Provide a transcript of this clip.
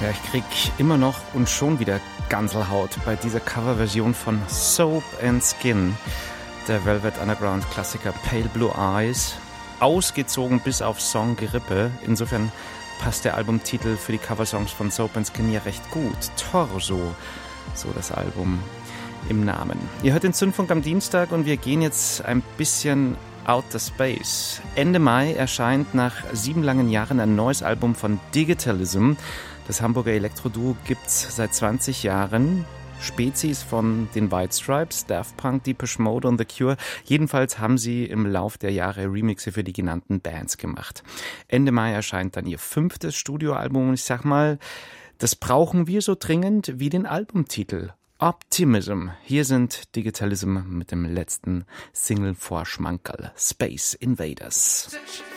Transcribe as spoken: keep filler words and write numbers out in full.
Ja, ich krieg immer noch und schon wieder Ganselhaut bei dieser Coverversion von Soap and Skin, der Velvet Underground Klassiker Pale Blue Eyes, ausgezogen bis auf Song Gerippe. Insofern passt der Albumtitel für die Coversongs von Soap and Skin ja recht gut. Torso, so das Album im Namen. Ihr hört den Zündfunk am Dienstag und wir gehen jetzt ein bisschen Outer Space. Ende Mai erscheint nach sieben langen Jahren ein neues Album von Digitalism. Das Hamburger Elektroduo gibt's seit zwanzig Jahren. Spezies von den White Stripes, Daft Punk, Depeche Mode und The Cure. Jedenfalls haben sie im Lauf der Jahre Remixe für die genannten Bands gemacht. Ende Mai erscheint dann ihr fünftes Studioalbum und ich sag mal, das brauchen wir so dringend wie den Albumtitel. Optimism. Hier sind Digitalism mit dem letzten Single vor Schmankerl. Space Invaders.